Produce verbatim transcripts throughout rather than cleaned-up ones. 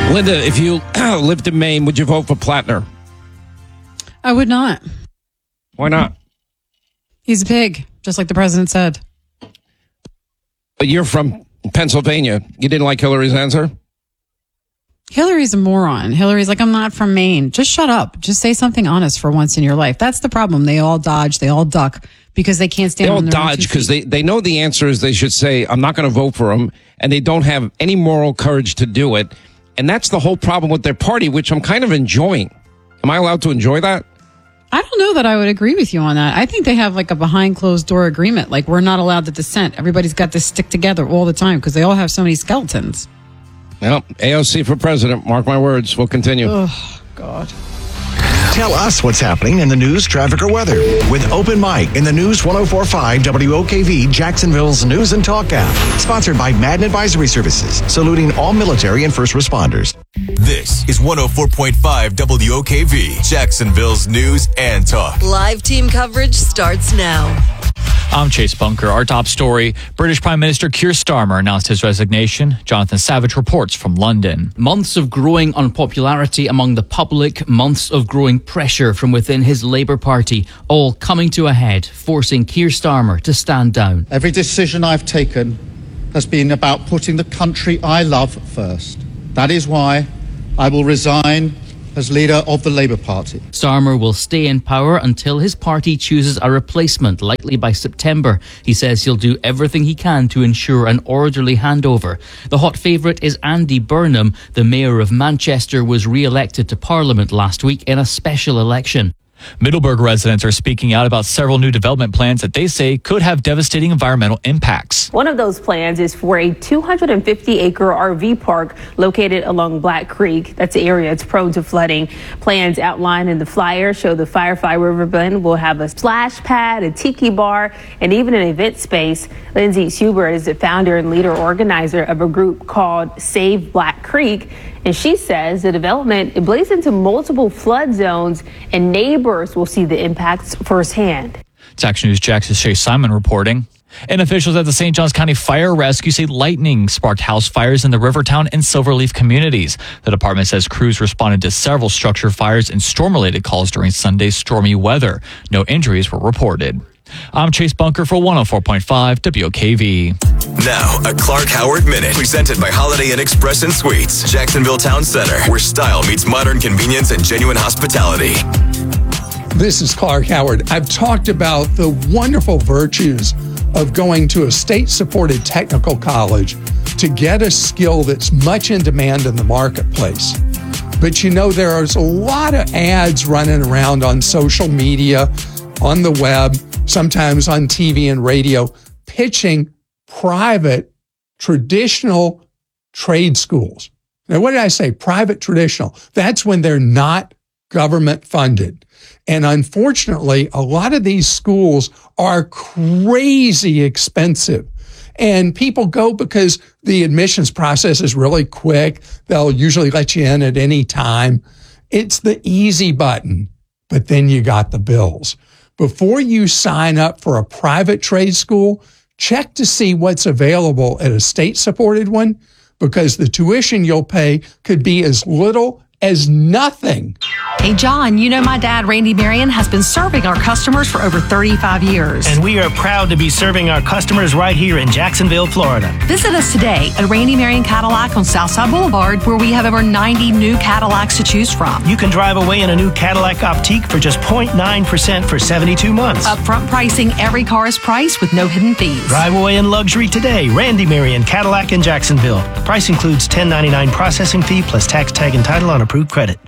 Linda, if you lived in Maine, would you vote for Plattner? I would not. Why not? He's a pig, just like the president said. But you're from Pennsylvania. You didn't like Hillary's answer? Hillary's a moron. Hillary's like, I'm not from Maine. Just shut up. Just say something honest for once in your life. That's the problem. They all dodge. They all duck because they can't stand They all on their own dodge two because feet. they, they know the answer is they should say, I'm not going to vote for him, and they don't have any moral courage to do it. And that's the whole problem with their party, which I'm kind of enjoying. Am I allowed to enjoy that? I don't know that I would agree with you on that. I think they have like a behind closed door agreement. Like we're not allowed to dissent. Everybody's got to stick together all the time because they all have so many skeletons. Well, A O C for president. Mark my words. We'll continue. Oh, God. Tell us what's happening in the news, traffic, or weather with Open Mic in the News ten forty-five W O K V, Jacksonville's News and Talk app. Sponsored by Madden Advisory Services, saluting all military and first responders. This is one oh four point five W O K V, Jacksonville's News and Talk. Live team coverage starts now. I'm Chase Bunker. Our top story, British Prime Minister Keir Starmer announced his resignation. Jonathan Savage reports from London. Months of growing unpopularity among the public, months of growing pressure from within his Labour Party, all coming to a head, forcing Keir Starmer to stand down. Every decision I've taken has been about putting the country I love first. That is why I will resign as leader of the Labour Party. Starmer will stay in power until his party chooses a replacement, likely by September. He says he'll do everything he can to ensure an orderly handover. The hot favourite is Andy Burnham. The mayor of Manchester was re-elected to Parliament last week in a special election. Middleburg residents are speaking out about several new development plans that they say could have devastating environmental impacts. One of those plans is for a two hundred fifty acre R V park located along Black Creek. That's the area it's prone to flooding. Plans outlined in the flyer show the Firefly River Bend will have a splash pad, a tiki bar, and even an event space. Lindsay Schubert is the founder and leader organizer of a group called Save Black Creek. And she says the development it bleeds into multiple flood zones and neighbors will see the impacts firsthand. It's Action News Jax's Shay Simon reporting. And officials at the Saint Johns County Fire Rescue say lightning sparked house fires in the Rivertown and Silverleaf communities. The department says crews responded to several structure fires and storm-related calls during Sunday's stormy weather. No injuries were reported. I'm Chase Bunker for one oh four point five W O K V. Now, a Clark Howard Minute, presented by Holiday Inn Express and Suites, Jacksonville Town Center, where style meets modern convenience and genuine hospitality. This is Clark Howard. I've talked about the wonderful virtues of going to a state-supported technical college to get a skill that's much in demand in the marketplace. But you know, there's a lot of ads running around on social media, on the web, sometimes on T V and radio, pitching private, traditional trade schools. Now, what did I say? Private, traditional. That's when they're not government funded. And unfortunately, a lot of these schools are crazy expensive. And people go because the admissions process is really quick. They'll usually let you in at any time. It's the easy button, but then you got the bills. Before you sign up for a private trade school, check to see what's available at a state-supported one, because the tuition you'll pay could be as little as nothing. Hey, John, you know my dad, Randy Marion, has been serving our customers for over thirty-five years. And we are proud to be serving our customers right here in Jacksonville, Florida. Visit us today at Randy Marion Cadillac on Southside Boulevard, where we have over ninety new Cadillacs to choose from. You can drive away in a new Cadillac Optique for just zero point nine percent for seventy-two months. Upfront pricing, every car is priced with no hidden fees. Drive away in luxury today. Randy Marion Cadillac in Jacksonville. Price includes ten ninety-nine processing fee plus tax, tag, and title on approved credit.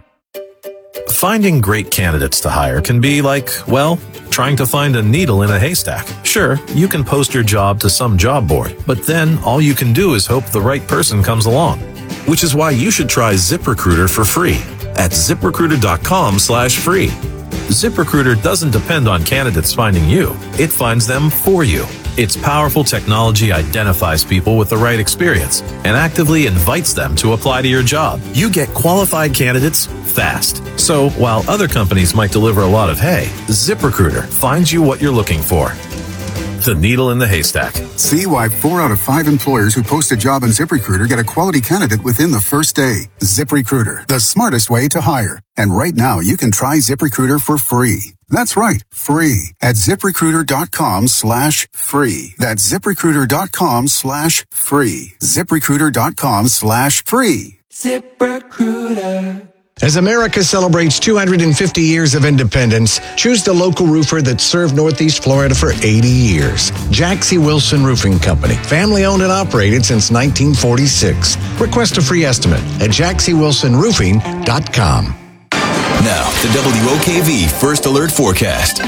Finding great candidates to hire can be like, well, trying to find a needle in a haystack. Sure, you can post your job to some job board, but then all you can do is hope the right person comes along. Which is why you should try ZipRecruiter for free at ZipRecruiter.com slash free. ZipRecruiter doesn't depend on candidates finding you. It finds them for you. Its powerful technology identifies people with the right experience and actively invites them to apply to your job. You get qualified candidates fast. So while other companies might deliver a lot of hay, ZipRecruiter finds you what you're looking for. the needle in the haystack. See why four out of five employers who post a job on ZipRecruiter get a quality candidate within the first day. ZipRecruiter, the smartest way to hire. And right now, you can try ZipRecruiter for free. That's right, free at ZipRecruiter.com slash free. That's ZipRecruiter.com slash free. ZipRecruiter.com slash free. ZipRecruiter. As America celebrates two hundred fifty years of independence, choose the local roofer that served Northeast Florida for eighty years. Jack C. Wilson Roofing Company, family owned and operated since nineteen forty-six. Request a free estimate at jack c wilson roofing dot com. Now, the W O K V First Alert Forecast.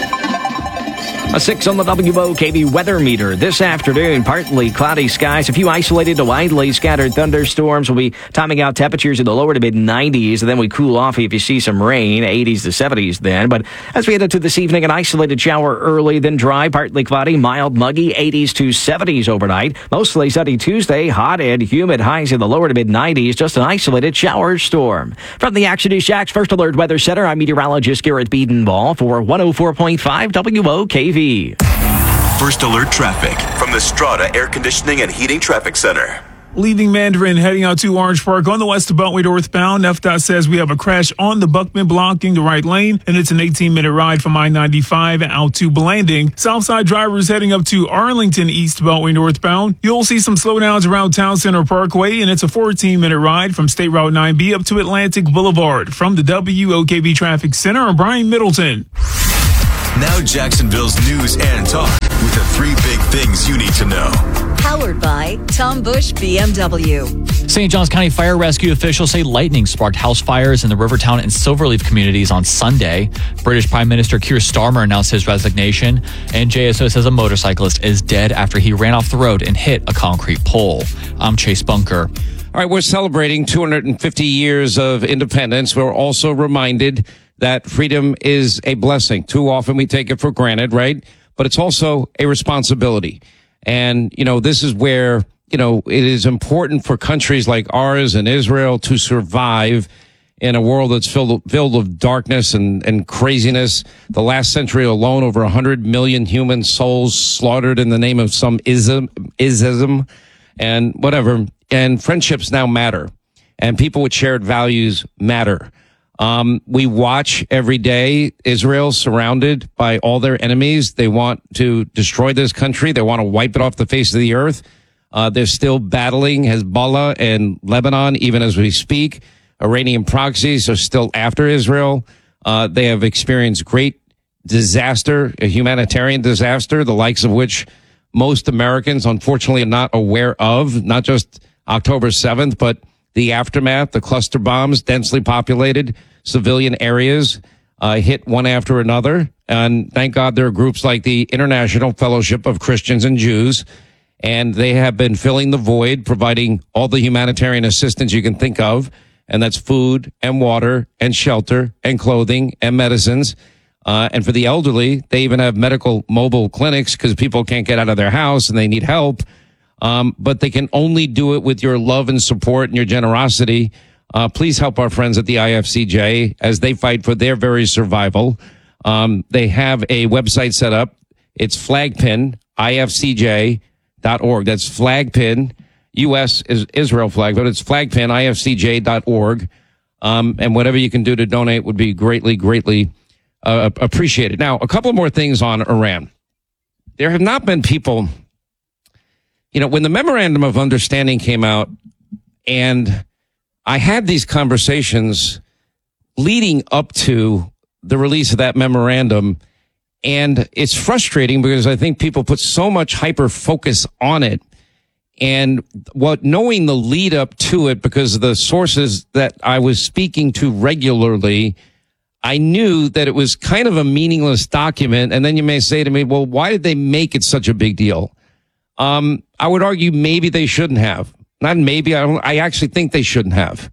A six on the W O K V weather meter. This afternoon, partly cloudy skies. A few isolated to widely scattered thunderstorms will be timing out temperatures in the lower to mid nineties. And then we cool off if you see some rain, eighties to seventies then. But as we head into this evening, an isolated shower early, then dry, partly cloudy, mild, muggy, eighties to seventies overnight. Mostly sunny Tuesday, hot and humid, highs in the lower to mid nineties. Just an isolated shower storm. From the Action News Jax First Alert Weather Center, I'm meteorologist Garrett Beedenball for one oh four point five W O K V. First Alert Traffic from the Strata Air Conditioning and Heating Traffic Center. Leaving Mandarin, heading out to Orange Park on the west of Beltway northbound. F D O T says we have a crash on the Buckman blocking the right lane, and it's an eighteen-minute ride from I ninety-five out to Blanding. Southside drivers heading up to Arlington East Beltway northbound. You'll see some slowdowns around Town Center Parkway, and it's a fourteen-minute ride from State Route nine B up to Atlantic Boulevard. From the W O K V Traffic Center, I'm Brian Middleton. Now Jacksonville's news and talk with the three big things you need to know. Powered by Tom Bush B M W. Saint Johns County Fire Rescue officials say lightning sparked house fires in the Rivertown and Silverleaf communities on Sunday. British Prime Minister Keir Starmer announced his resignation, and J S O says a motorcyclist is dead after he ran off the road and hit a concrete pole. I'm Chase Bunker. All right, we're celebrating two hundred fifty years of independence. We're also reminded that freedom is a blessing. Too often we take it for granted, right? But it's also a responsibility. And, you know, this is where, you know, it is important for countries like ours and Israel to survive in a world that's filled, filled with darkness and, and craziness. The last century alone, over one hundred million human souls slaughtered in the name of some ism, ism and whatever. And friendships now matter. And people with shared values matter. Um, we watch every day Israel surrounded by all their enemies. They want to destroy this country. They want to wipe it off the face of the earth. Uh, they're still battling Hezbollah and Lebanon, even as we speak. Iranian proxies are still after Israel. Uh, they have experienced great disaster, a humanitarian disaster, the likes of which most Americans, unfortunately, are not aware of, not just October seventh, but the aftermath, the cluster bombs, densely populated civilian areas, uh, hit one after another. And thank God there are groups like the International Fellowship of Christians and Jews, and they have been filling the void, providing all the humanitarian assistance you can think of. And that's food and water and shelter and clothing and medicines. Uh, and for the elderly, they even have medical mobile clinics because people can't get out of their house and they need help. Um, but they can only do it with your love and support and your generosity. Uh, please help our friends at the I F C J as they fight for their very survival. Um, they have a website set up. It's flagpin, I F C J dot org. That's flagpin, U S is Israel flag, but it's flagpin, I F C J dot org. Um, and whatever you can do to donate would be greatly, greatly uh, appreciated. Now, a couple more things on Iran. There have not been people... You know, when the Memorandum of Understanding came out, and I had these conversations leading up to the release of that memorandum, and it's frustrating because I think people put so much hyper focus on it. And what knowing the lead up to it, because of the sources that I was speaking to regularly, I knew that it was kind of a meaningless document. And then you may say to me, well, why did they make it such a big deal? Um, I would argue maybe they shouldn't have. Not maybe, I don't, I actually think they shouldn't have.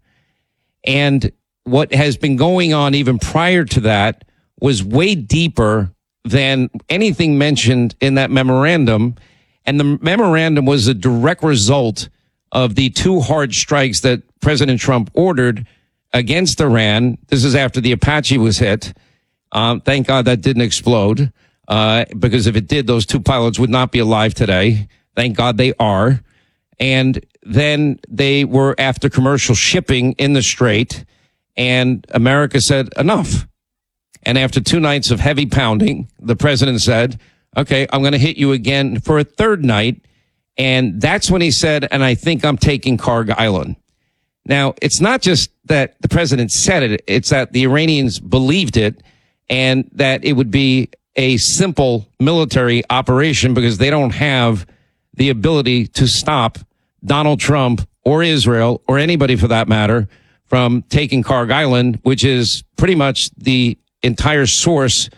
And what has been going on even prior to that was way deeper than anything mentioned in that memorandum. And the memorandum was a direct result of the two hard strikes that President Trump ordered against Iran. This is after the Apache was hit. Um, thank God that didn't explode. uh, because if it did, those two pilots would not be alive today. Thank God they are. And then they were after commercial shipping in the Strait, and America said, enough. And after two nights of heavy pounding, the president said, okay, I'm going to hit you again for a third night. And that's when he said, and I think I'm taking Karg Island. Now, it's not just that the president said it, it's that the Iranians believed it and that it would be a simple military operation because they don't have the ability to stop Donald Trump or Israel or anybody for that matter from taking Karg Island, which is pretty much the entire source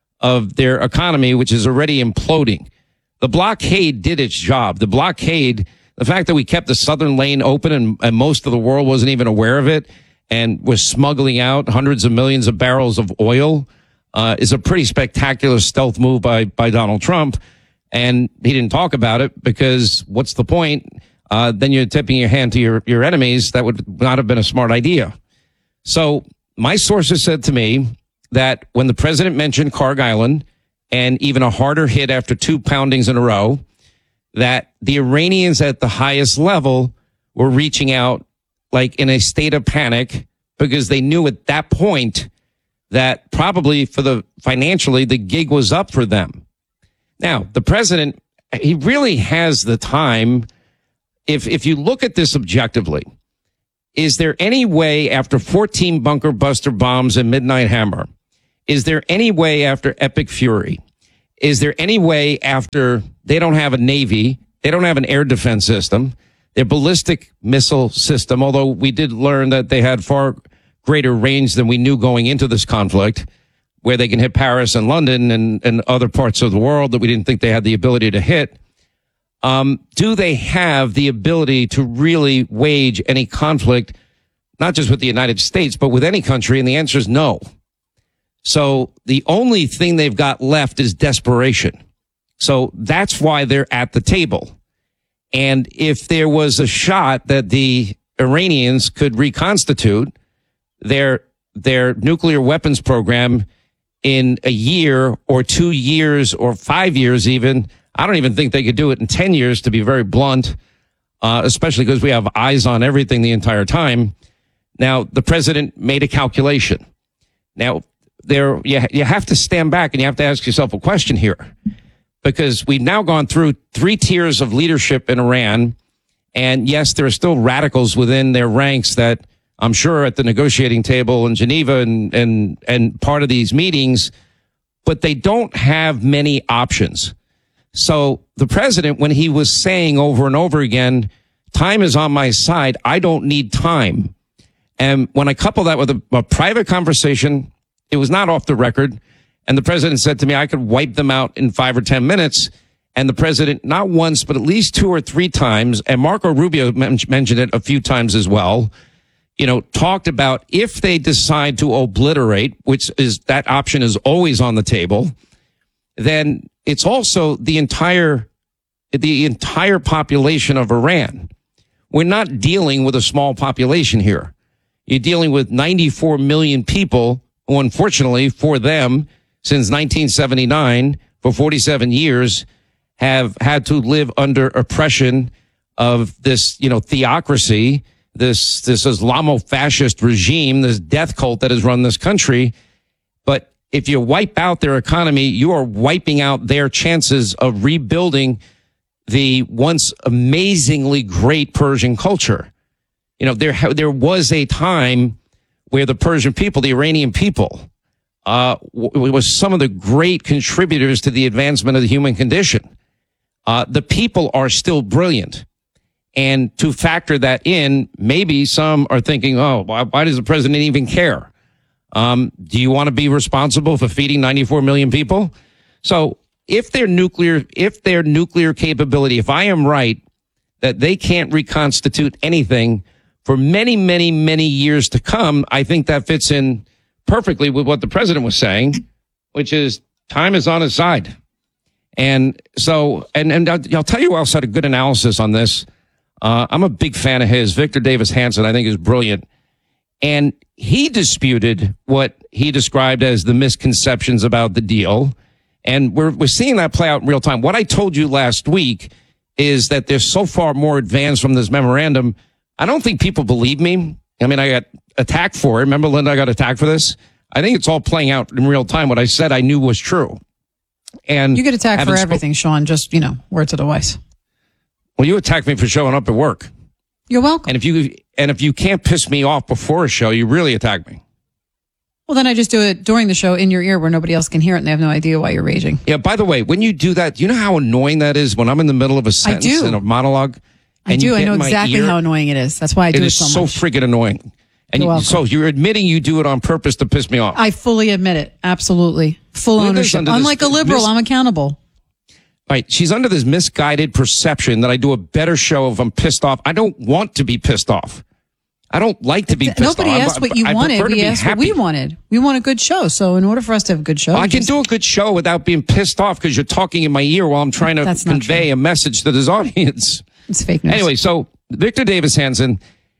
of their economy, which is already imploding. The blockade did its job. The blockade, the fact that we kept the southern lane open and, and most of the world wasn't even aware of it and was smuggling out hundreds of millions of barrels of oil uh, is a pretty spectacular stealth move by, by Donald Trump. And he didn't talk about it because what's the point? Uh, then you're tipping your hand to your, your enemies. That would not have been a smart idea. So my sources said to me that when the president mentioned Karg Island and even a harder hit after two poundings in a row, that the Iranians at the highest level were reaching out like in a state of panic because they knew at that point that probably for the financially, the gig was up for them. Now, the president, he really has the time. If, if you look at this objectively, is there any way after fourteen bunker buster bombs and Midnight Hammer, is there any way after Epic Fury, is there any way after they don't have a Navy, they don't have an air defense system, their ballistic missile system, although we did learn that they had far greater range than we knew going into this conflict, where they can hit Paris and London and, and other parts of the world that we didn't think they had the ability to hit. Um, do they have the ability to really wage any conflict, not just with the United States, but with any country? And the answer is no. So the only thing they've got left is desperation. So that's why they're at the table. And if there was a shot that the Iranians could reconstitute their, their nuclear weapons program in a year or two years or five years even, I don't even think they could do it in ten years, to be very blunt, uh, especially because we have eyes on everything the entire time. Now, the president made a calculation. Now, there you, you have to stand back and you have to ask yourself a question here, because we've now gone through three tiers of leadership in Iran. And yes, there are still radicals within their ranks that I'm sure at the negotiating table in Geneva and, and, and part of these meetings, but they don't have many options. So the president, when he was saying over and over again, time is on my side, I don't need time. And when I couple that with a, a private conversation, it was not off the record. And the president said to me, I could wipe them out in five or ten minutes. And the president, not once, but at least two or three times, and Marco Rubio men- mentioned it a few times as well, you know, talked about if they decide to obliterate, which is that option is always on the table, then it's also the entire, the entire population of Iran. We're not dealing with a small population here. You're dealing with ninety-four million people who, unfortunately for them, since nineteen seventy-nine, for forty-seven years, have had to live under oppression of this, you know, theocracy, this, this Islamo-fascist regime, this death cult that has run this country. But if you wipe out their economy, you are wiping out their chances of rebuilding the once amazingly great Persian culture. You know, there, there was a time where the Persian people, the Iranian people, uh, w- was some of the great contributors to the advancement of the human condition. Uh, the people are still brilliant. And to factor that in, maybe some are thinking, oh, why, why does the president even care? Um, do you want to be responsible for feeding ninety-four million people? So if their nuclear, if their nuclear capability, if I am right, that they can't reconstitute anything for many, many, many years to come, I think that fits in perfectly with what the president was saying, which is time is on his side. And so, and, and I'll, I'll tell you who else had a good analysis on this. Uh, I'm a big fan of his. Victor Davis Hanson, I think, is brilliant. And he disputed what he described as the misconceptions about the deal. And we're, we're seeing that play out in real time. What I told you last week is that they're so far more advanced from this memorandum. I don't think people believe me. I mean, I got attacked for it. Remember, Linda, I got attacked for this. I think it's all playing out in real time. What I said I knew was true. And you get attacked for having spo- everything, Sean. Just, you know, words of advice. Well, you attacked me for showing up at work. You're welcome. And if you and if you can't piss me off before a show, you really attack me. Well, then I just do it during the show in your ear where nobody else can hear it and they have no idea why you're raging. Yeah, by the way, when you do that, you know how annoying that is when I'm in the middle of a sentence do. in a monologue? I and do. you I get know in my exactly ear? how annoying it is. That's why I do It it, is so so much. freaking annoying. And You're you, welcome. so you're admitting you do it on purpose to piss me off. I fully admit it. Absolutely. Full Linda's ownership. under this Unlike a liberal, mis- I'm accountable. Right. She's under this misguided perception that I do a better show if I'm pissed off. I don't want to be pissed off. I don't like to be pissed Nobody off. asked I- what you I wanted. prefer to We be asked happy. what we wanted. We want a good show. So in order for us to have a good show, Well, I can just- do a good show without being pissed off because you're talking in my ear while I'm trying to That's not convey a message to this audience. It's fake news. Anyway, so Victor Davis Hanson,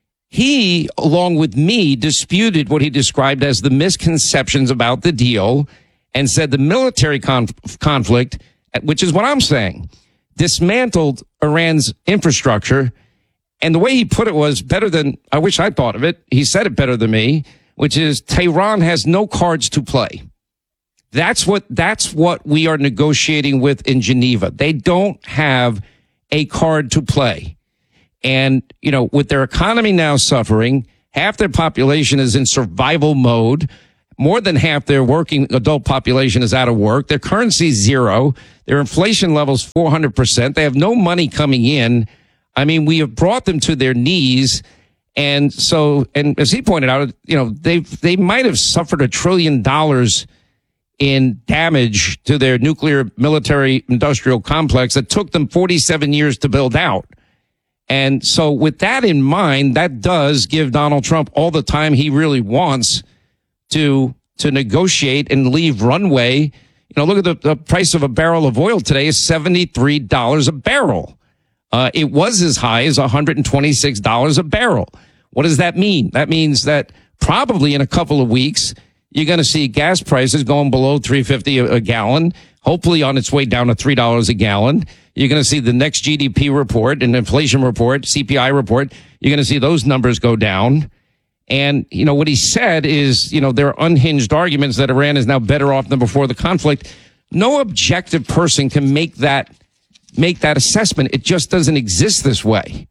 he, along with me, disputed what he described as the misconceptions about the deal and said the military conf- conflict, which is what I'm saying, dismantled Iran's infrastructure. And the way he put it was better than, I wish I'd thought of it. He said it better than me, which is Tehran has no cards to play. That's what, that's what we are negotiating with in Geneva. They don't have a card to play. And, you know, with their economy now suffering, half their population is in survival mode. More than half their working adult population is out of work. Their currency is zero. Their inflation level is four hundred percent. They have no money coming in. I mean, we have brought them to their knees. And so, and as he pointed out, you know, they they might have suffered a trillion dollars in damage to their nuclear military industrial complex that took them forty-seven years to build out. And so with that in mind, that does give Donald Trump all the time he really wants to to negotiate and leave runway. You know, look at the, the price of a barrel of oil today is seventy-three dollars a barrel. Uh, it was as high as one hundred twenty-six dollars a barrel. What does that mean? That means that probably in a couple of weeks, you're going to see gas prices going below three dollars and fifty cents a, a gallon, hopefully on its way down to three dollars a gallon. You're going to see the next G D P report, an inflation report, C P I report. You're going to see those numbers go down. And, you know, what he said is, you know, there are unhinged arguments that Iran is now better off than before the conflict. No objective person can make that, make that assessment. It just doesn't exist this way.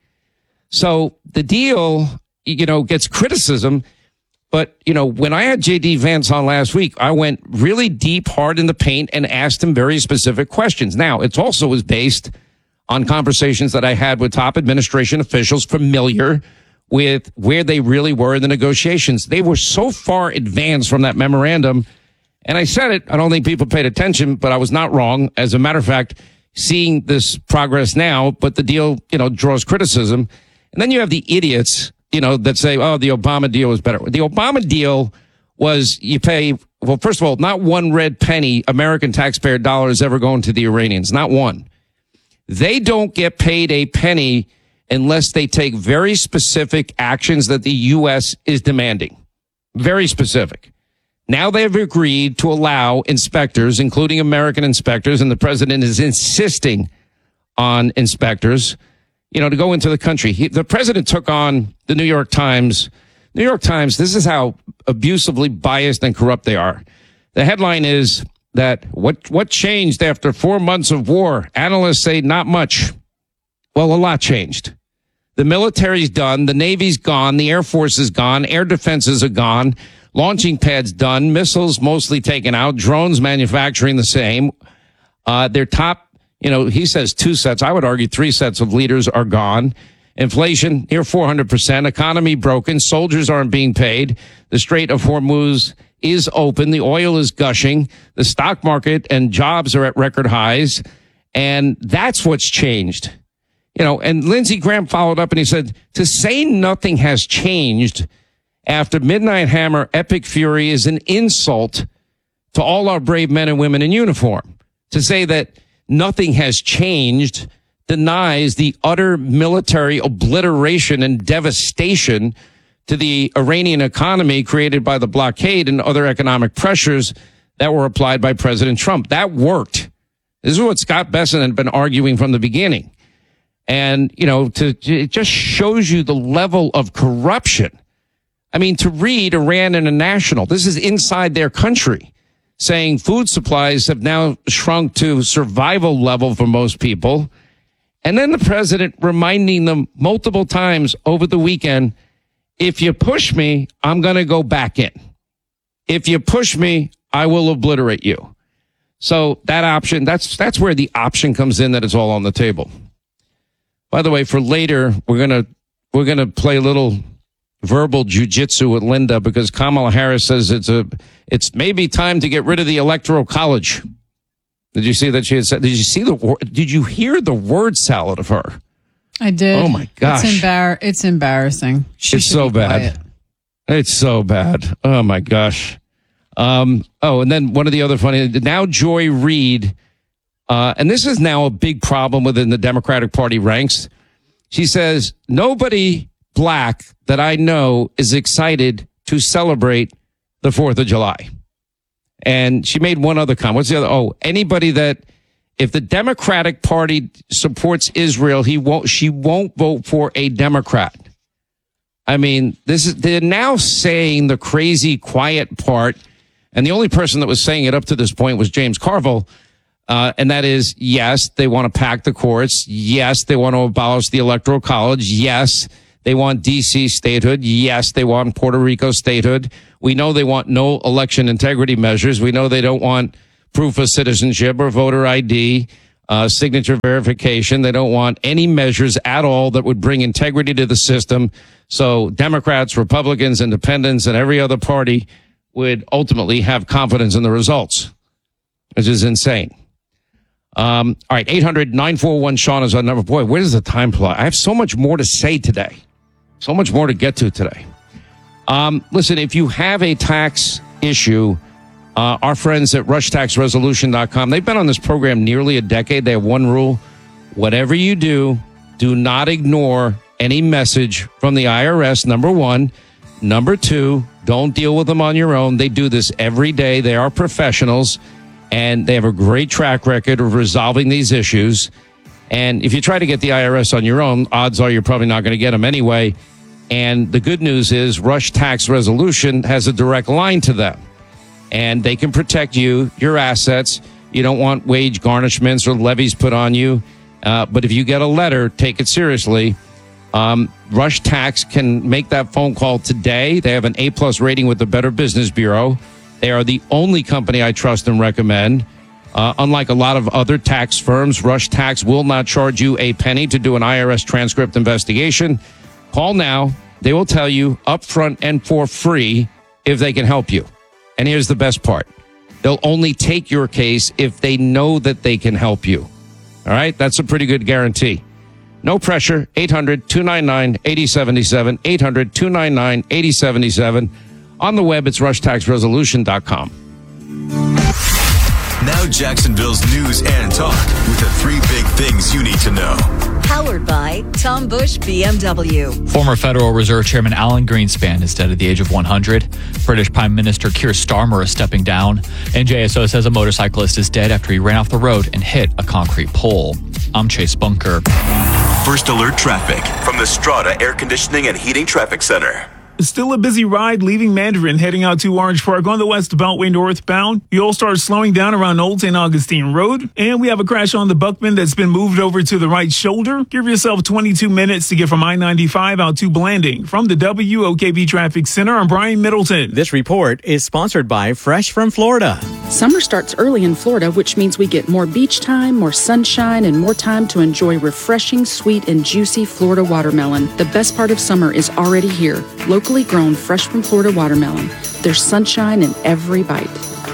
So the deal, you know, gets criticism. But, you know, when I had J D Vance on last week, I went really deep, hard in the paint and asked him very specific questions. Now, it also was based on conversations that I had with top administration officials familiar with where they really were in the negotiations. They were so far advanced from that memorandum. And I said it, I don't think people paid attention, but I was not wrong. As a matter of fact, seeing this progress now, but the deal, you know, draws criticism. And then you have the idiots, you know, that say, oh, the Obama deal was better. The Obama deal was you pay, well, first of all, not one red penny American taxpayer dollars ever going to the Iranians. Not one. They don't get paid a penny unless they take very specific actions that the U S is demanding. Very specific. Now they've agreed to allow inspectors, including American inspectors, and the president is insisting on inspectors, you know, to go into the country. He, the president took on the New York Times. New York Times, this is how abusively biased and corrupt they are. The headline is that what, what changed after four months of war? Analysts say not much. Well, a lot changed. The military's done. The Navy's gone. The Air Force is gone. Air defenses are gone. Launching pads done. Missiles mostly taken out. Drones manufacturing the same. Uh, their top, you know, he says two sets. I would argue three sets of leaders are gone. Inflation near four hundred percent. Economy broken. Soldiers aren't being paid. The Strait of Hormuz is open. The oil is gushing. The stock market and jobs are at record highs. And that's what's changed. You know, and Lindsey Graham followed up and he said, to say nothing has changed after Midnight Hammer Epic Fury is an insult to all our brave men and women in uniform. To say that nothing has changed denies the utter military obliteration and devastation to the Iranian economy created by the blockade and other economic pressures that were applied by President Trump. That worked. This is what Scott Bessent had been arguing from the beginning. And, you know, to, it just shows you the level of corruption. I mean, to read Iran International, this is inside their country, saying food supplies have now shrunk to survival level for most people. And then the president reminding them multiple times over the weekend, if you push me, I'm going to go back in. If you push me, I will obliterate you. So that option, that's that's where the option comes in, that it's all on the table. By the way, for later, we're gonna we're gonna play a little verbal jujitsu with Linda, because Kamala Harris says it's a it's maybe time to get rid of the Electoral College. Did you see that she had said? Did you see the? Did you hear the word salad of her? I did. Oh my gosh, it's, embar- it's embarrassing. She it's so bad. Quiet. It's so bad. Oh my gosh. Um. Oh, and then one of the other funny now, Joy Reid, uh, and this is now a big problem within the Democratic Party ranks. She says nobody black that I know is excited to celebrate the Fourth of July. And she made one other comment. What's the other? Oh, anybody that, if the Democratic Party supports Israel, he won't, she won't vote for a Democrat. I mean, this is, they're now saying the crazy quiet part. And the only person that was saying it up to this point was James Carville. Uh, and that is, yes, they want to pack the courts. Yes, they want to abolish the Electoral College. Yes, they want D C statehood. Yes, they want Puerto Rico statehood. We know they want no election integrity measures. We know they don't want proof of citizenship or voter I D, uh, signature verification. They don't want any measures at all that would bring integrity to the system. So Democrats, Republicans, Independents, and every other party would ultimately have confidence in the results, which is insane. Um, all right, eight hundred nine four one Sean is our number. Boy, where does the time fly? I have so much more to say today. So much more to get to today. Um, listen, if you have a tax issue, uh, our friends at rush tax resolution dot com, they've been on this program nearly a decade. They have one rule. Whatever you do, do not ignore any message from the I R S, number one. Number two, don't deal with them on your own. They do this every day. They are professionals, and they have a great track record of resolving these issues. And if you try to get the I R S on your own, odds are you're probably not going to get them anyway. And the good news is Rush Tax Resolution has a direct line to them, and they can protect you, your assets. You don't want wage garnishments or levies put on you. Uh, but if you get a letter, take it seriously. Um, Rush Tax can make that phone call today. They have an A plus rating with the Better Business Bureau. They are the only company I trust and recommend. Uh, unlike a lot of other tax firms, Rush Tax will not charge you a penny to do an I R S transcript investigation. Call now. They will tell you upfront and for free if they can help you. And here's the best part. They'll only take your case if they know that they can help you. All right? That's a pretty good guarantee. No pressure. eight hundred two nine nine eight oh seven seven. eight hundred two nine nine eight oh seven seven. On the web, it's rush tax resolution dot com. Now Jacksonville's news and talk with the three big things you need to know. Powered by Tom Bush B M W. Former Federal Reserve Chairman Alan Greenspan is dead at the age of one hundred. British Prime Minister Keir Starmer is stepping down. And J S O says a motorcyclist is dead after he ran off the road and hit a concrete pole. I'm Chase Bunker. First alert traffic from the Strata Air Conditioning and Heating Traffic Center. Still a busy ride leaving Mandarin heading out to Orange Park on the West Beltway northbound. You'll start slowing down around Old Saint Augustine Road. And we have a crash on the Buckman that's been moved over to the right shoulder. Give yourself twenty-two minutes to get from I ninety-five out to Blanding. From the W O K V Traffic Center, I'm Brian Middleton. This report is sponsored by Fresh from Florida. Summer starts early in Florida, which means we get more beach time, more sunshine, and more time to enjoy refreshing, sweet, and juicy Florida watermelon. The best part of summer is already here. Locally grown, fresh from Florida watermelon. There's sunshine in every bite.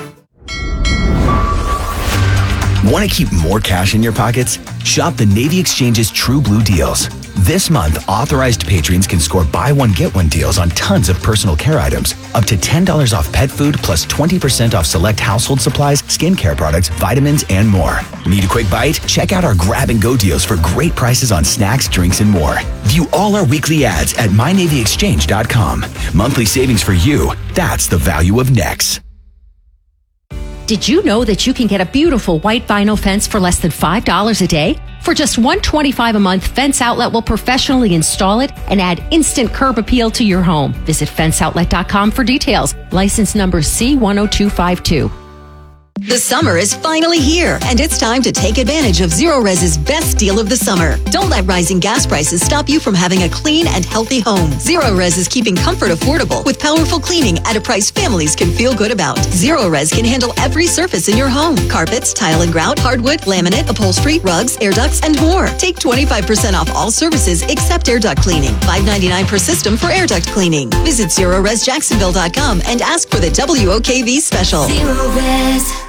Want to keep more cash in your pockets? Shop the Navy Exchange's True Blue deals. This month, authorized patrons can score buy one, get one deals on tons of personal care items. Up to ten dollars off pet food plus twenty percent off select household supplies, skincare products, vitamins, and more. Need a quick bite? Check out our grab and go deals for great prices on snacks, drinks, and more. View all our weekly ads at my navy exchange dot com. Monthly savings for you. That's the value of N E X. Did you know that you can get a beautiful white vinyl fence for less than five dollars a day? For just one hundred twenty-five dollars a month, Fence Outlet will professionally install it and add instant curb appeal to your home. Visit fence outlet dot com for details. License number C one oh two five two. The summer is finally here, and it's time to take advantage of Zerorez's best deal of the summer. Don't let rising gas prices stop you from having a clean and healthy home. Zerorez is keeping comfort affordable with powerful cleaning at a price families can feel good about. Zerorez can handle every surface in your home: carpets, tile and grout, hardwood, laminate, upholstery, rugs, air ducts, and more. Take twenty-five percent off all services except air duct cleaning. five ninety-nine per system for air duct cleaning. Visit Zerorez Jacksonville dot com and ask for the W O K V special. Zerorez.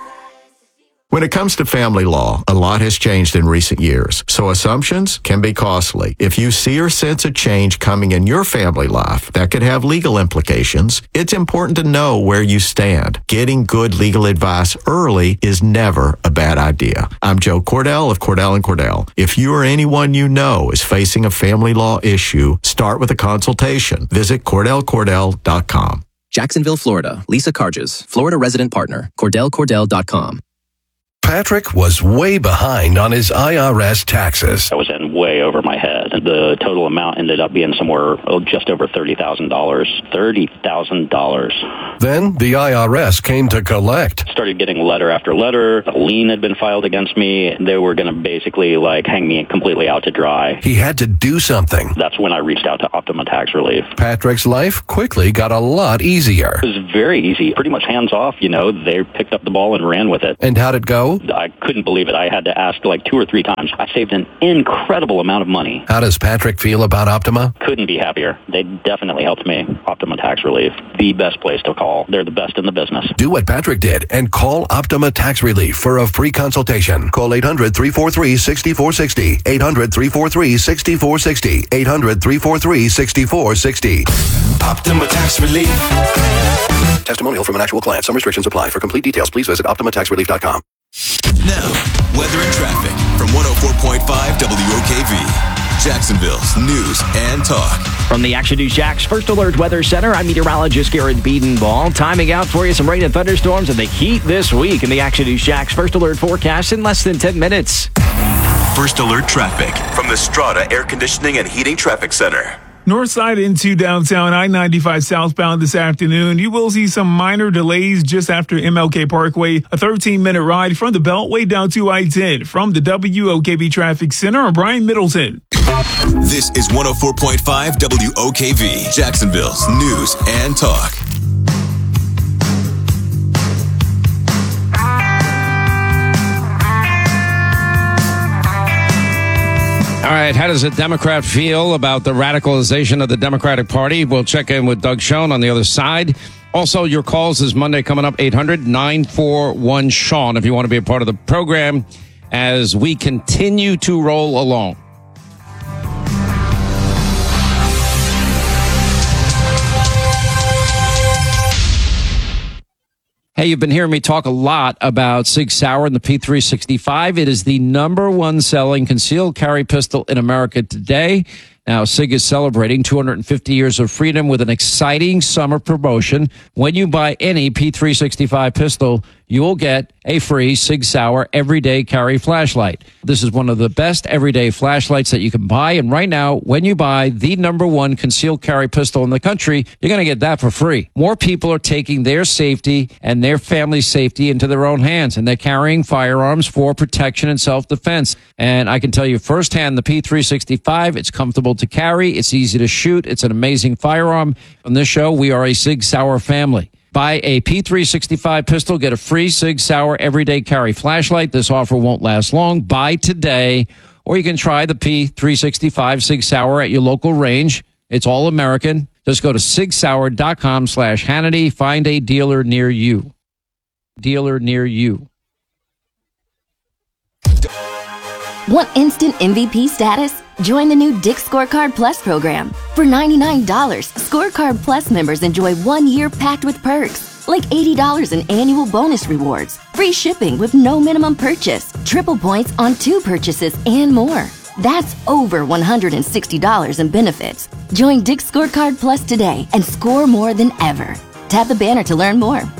When it comes to family law, a lot has changed in recent years, so assumptions can be costly. If you see or sense a change coming in your family life that could have legal implications, it's important to know where you stand. Getting good legal advice early is never a bad idea. I'm Joe Cordell of Cordell and Cordell. If you or anyone you know is facing a family law issue, start with a consultation. Visit Cordell Cordell dot com. Jacksonville, Florida. Lisa Carges, Florida resident partner. Cordell Cordell dot com. Patrick was way behind on his I R S taxes. I was in way over my head. The total amount ended up being somewhere oh, just over thirty thousand dollars. thirty thousand dollars. Then the I R S came to collect. Started getting letter after letter. A lien had been filed against me. They were going to basically like hang me completely out to dry. He had to do something. That's when I reached out to Optima Tax Relief. Patrick's life quickly got a lot easier. It was very easy. Pretty much hands off, you know. They picked up the ball and ran with it. And how'd it go? I couldn't believe it. I had to ask like two or three times. I saved an incredible amount of money. How does Patrick feel about Optima? Couldn't be happier. They definitely helped me. Optima Tax Relief, the best place to call. They're the best in the business. Do what Patrick did and call Optima Tax Relief for a free consultation. Call eight hundred, three four three, six four six zero. eight hundred, three four three, six four six zero. eight hundred, three four three, six four six zero. Optima Tax Relief. Testimonial from an actual client. Some restrictions apply. For complete details, please visit optima tax relief dot com. Now, weather and traffic from one oh four point five W O K V, Jacksonville's news and talk. From the Action News Jax First Alert Weather Center, I'm meteorologist Garrett Beadenball. Timing out for you some rain and thunderstorms and the heat this week in the Action News Jax First Alert forecast in less than ten minutes. First Alert traffic from the Strata Air Conditioning and Heating Traffic Center. North side into downtown I ninety-five southbound this afternoon. You will see some minor delays just after M L K Parkway. A thirteen minute ride from the Beltway down to I ten. From the W O K V Traffic Center, I'm Brian Middleton. This is one oh four point five W O K V, Jacksonville's news and talk. All right, how does a Democrat feel about the radicalization of the Democratic Party? We'll check in with Doug Schoen on the other side. Also, your calls is Monday coming up, eight hundred, nine four one, Sean, if you want to be a part of the program as we continue to roll along. Hey, you've been hearing me talk a lot about Sig Sauer and the P three sixty-five. It is the number one selling concealed carry pistol in America today. Now, Sig is celebrating two hundred fifty years of freedom with an exciting summer promotion. When you buy any P three sixty-five pistol, you will get a free Sig Sauer everyday carry flashlight. This is one of the best everyday flashlights that you can buy. And right now, when you buy the number one concealed carry pistol in the country, you're going to get that for free. More people are taking their safety and their family's safety into their own hands, and they're carrying firearms for protection and self-defense. And I can tell you firsthand, the P three sixty-five, it's comfortable to carry. It's easy to shoot. It's an amazing firearm. On this show, we are a Sig Sauer family. Buy a P three sixty-five pistol, get a free Sig Sauer everyday carry flashlight. This offer won't last long. Buy today, or you can try the P three sixty-five Sig Sauer at your local range. It's all American. Just go to sig sauer dot com slash Hannity. Find a dealer near you. Dealer near you. Want instant M V P status? Join the new Dick's Scorecard Plus program. For ninety-nine dollars, Scorecard Plus members enjoy one year packed with perks, like eighty dollars in annual bonus rewards, free shipping with no minimum purchase, triple points on two purchases, and more. That's over one hundred sixty dollars in benefits. Join Dick's Scorecard Plus today and score more than ever. Tap the banner to learn more.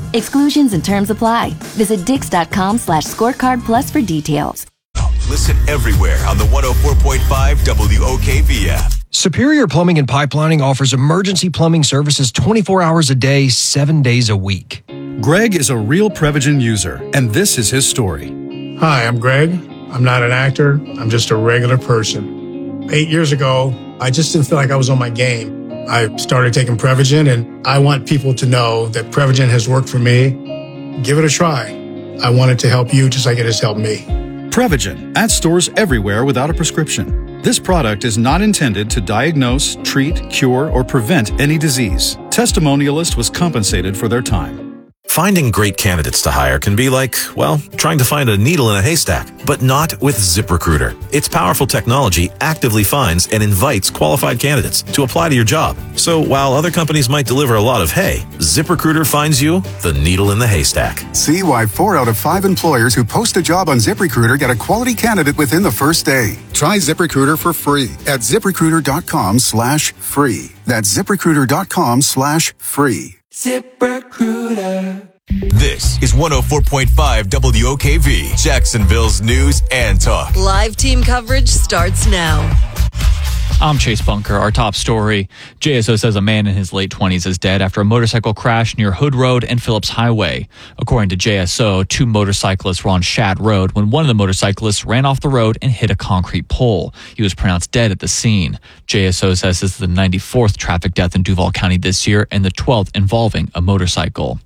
Exclusions and terms apply. Visit dix.com slash scorecard plus for details. Listen everywhere on the one oh four point five W O K V app. Superior Plumbing and Pipelining offers emergency plumbing services twenty-four hours a day, seven days a week. Greg is a real Prevagen user, and this is his story. Hi, I'm Greg. I'm not an actor. I'm just a regular person. Eight years ago, I just didn't feel like I was on my game. I started taking Prevagen, and I want people to know that Prevagen has worked for me. Give it a try. I want it to help you just like it has helped me. Prevagen, at stores everywhere without a prescription. This product is not intended to diagnose, treat, cure, or prevent any disease. Testimonialist was compensated for their time. Finding great candidates to hire can be like, well, trying to find a needle in a haystack, but not with ZipRecruiter. Its powerful technology actively finds and invites qualified candidates to apply to your job. So while other companies might deliver a lot of hay, ZipRecruiter finds you the needle in the haystack. See why four out of five employers who post a job on ZipRecruiter get a quality candidate within the first day. Try ZipRecruiter for free at ZipRecruiter.com slash free. That's ZipRecruiter.com slash free. ZipRecruiter. This is one oh four point five W O K V, Jacksonville's news and talk. Live team coverage starts now. I'm Chase Bunker. Our top story. J S O says a man in his late twenties is dead after a motorcycle crash near Hood Road and Phillips Highway. According to J S O, two motorcyclists were on Shad Road when one of the motorcyclists ran off the road and hit a concrete pole. He was pronounced dead at the scene. J S O says this is the ninety-fourth traffic death in Duval County this year and the twelfth involving a motorcycle.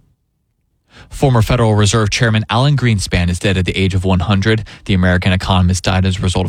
Former Federal Reserve Chairman Alan Greenspan is dead at the age of one hundred. The American economist died as a result of